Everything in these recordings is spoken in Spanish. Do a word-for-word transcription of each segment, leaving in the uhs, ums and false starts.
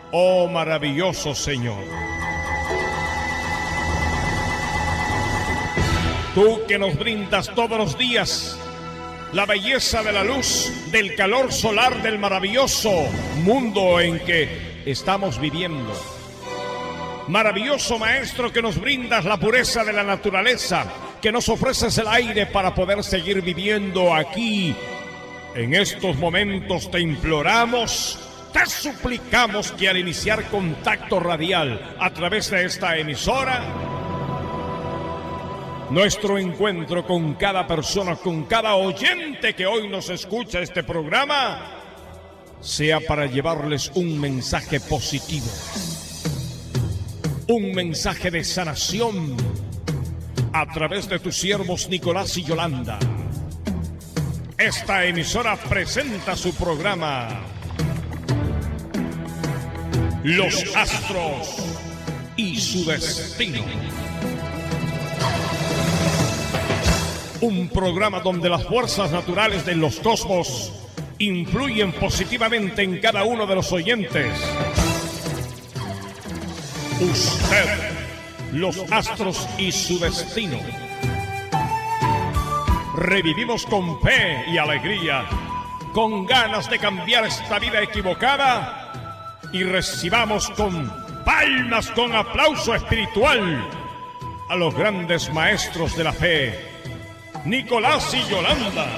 oh maravilloso Señor. Tú que nos brindas todos los días la belleza de la luz, del calor solar del maravilloso mundo en que estamos viviendo. Maravilloso Maestro que nos brindas la pureza de la naturaleza, que nos ofreces el aire para poder seguir viviendo aquí. En estos momentos te imploramos, te suplicamos que al iniciar contacto radial a través de esta emisora, nuestro encuentro con cada persona, con cada oyente que hoy nos escucha este programa, sea para llevarles un mensaje positivo, un mensaje de sanación a través de tus siervos Nicolás y Yolanda. Esta emisora presenta su programa Los Astros y su Destino. Un programa donde las fuerzas naturales de los cosmos influyen positivamente en cada uno de los oyentes. Usted, los astros y su destino. Revivimos con fe y alegría, con ganas de cambiar esta vida equivocada, y recibamos con palmas, con aplauso espiritual a los grandes maestros de la fe, Nicolás y Yolanda.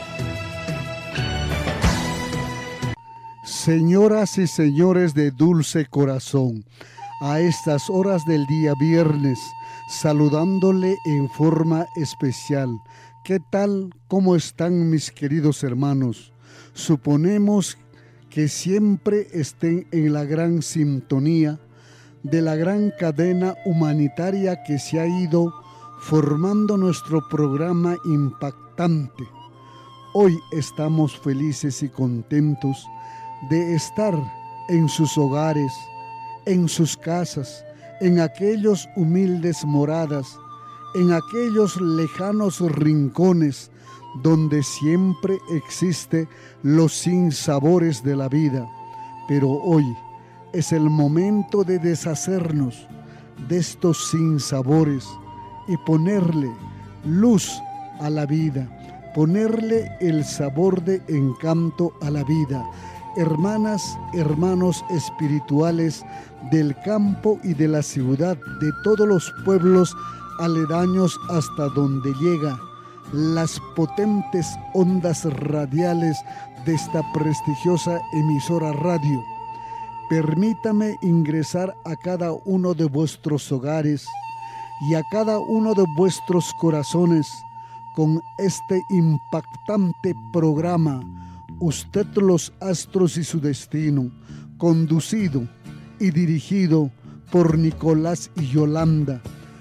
Señoras y señores de dulce corazón, a estas horas del día viernes, saludándole en forma especial. ¿Qué tal? ¿Cómo están mis queridos hermanos? Suponemos que siempre estén en la gran sintonía de la gran cadena humanitaria que se ha ido formando nuestro programa impactante. Hoy estamos felices y contentos de estar en sus hogares, en sus casas, en aquellos humildes moradas, en aquellos lejanos rincones donde siempre existe los sinsabores de la vida. Pero hoy es el momento de deshacernos de estos sinsabores y ponerle luz a la vida, ponerle el sabor de encanto a la vida. Hermanas, hermanos espirituales del campo y de la ciudad, de todos los pueblos aledaños hasta donde llega las potentes ondas radiales de esta prestigiosa emisora radio. Permítame ingresar a cada uno de vuestros hogares y a cada uno de vuestros corazones con este impactante programa, Usted, los Astros y su Destino, conducido y dirigido por Nicolás y Yolanda,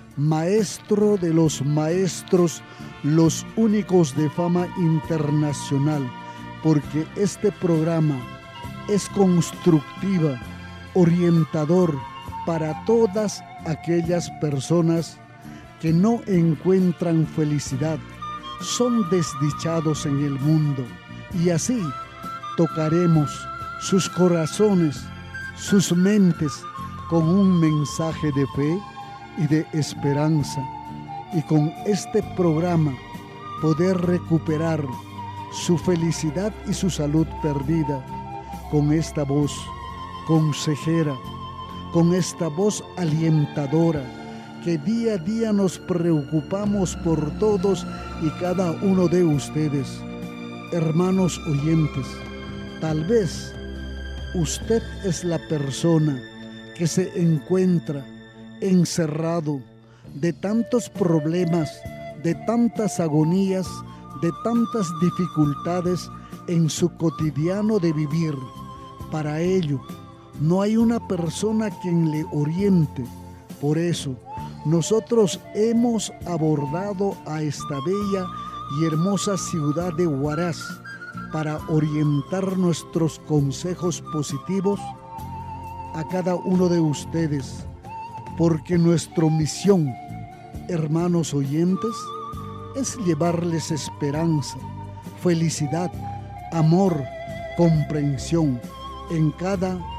maestro de los maestros, los únicos de fama internacional, porque este programa es constructiva, orientador para todas aquellas personas que no encuentran felicidad, son desdichados en el mundo, y así tocaremos sus corazones, sus mentes con un mensaje de fe y de esperanza, y con este programa poder recuperar su felicidad y su salud perdida con esta voz consejera, con esta voz alientadora, que día a día nos preocupamos por todos y cada uno de ustedes. Hermanos oyentes, tal vez usted es la persona que se encuentra encerrado de tantos problemas, de tantas agonías, de tantas dificultades en su cotidiano de vivir. Para ello, no hay una persona quien le oriente. Por eso, nosotros hemos abordado a esta bella y hermosa ciudad de Huaraz para orientar nuestros consejos positivos a cada uno de ustedes, porque nuestra misión, hermanos oyentes, es llevarles esperanza, felicidad, amor, comprensión en cada